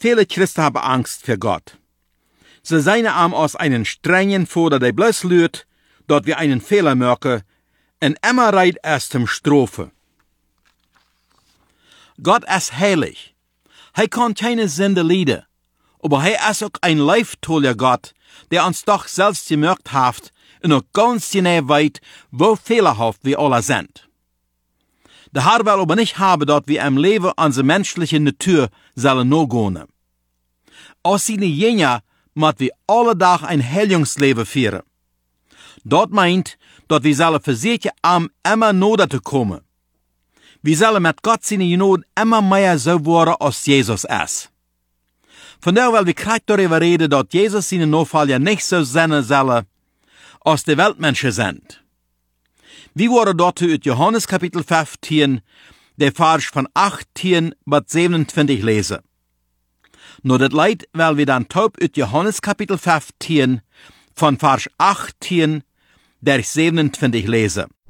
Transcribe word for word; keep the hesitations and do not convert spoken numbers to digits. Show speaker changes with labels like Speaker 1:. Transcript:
Speaker 1: viele Christen haben Angst für Gott. Sie seien am aus einen strengen Vater, der bloß lügt, dort wir einen Fehler merken, und immer reit erst zum Strophe. Gott ist heilig. Er kann keine Sünde leiden. Aber er ist auch ein leiftoller Gott, der uns doch selbst gemerkt hat und auch ganz genau weiß, wo fehlerhaft wir alle sind. Der Herr will aber nicht haben, dass wir im Leben unsere menschliche Natur sollen nachgehen. Aus seinen Jünger müssen wir alle Tag ein Heilungsleben führen. Dort meint, dass wir sollen versuchen, am immer nahe zu kommen. Wir sollen mit Gott seine Genade immer mehr so werden, als Jesus ist. Von daher will wir gleich darüber reden, dass Jesus seine Nachfolger nicht so sein sollen, als die Weltmenschen sind. Wir wollen dazu aus Johannes Kapitel fünfzehn, der Vers von achtzehn bis siebenundzwanzig lesen. Nur das Leid, weil wir dann taub aus Johannes Kapitel fünfzehn, von Vers achtzehn, der siebenundzwanzig lesen.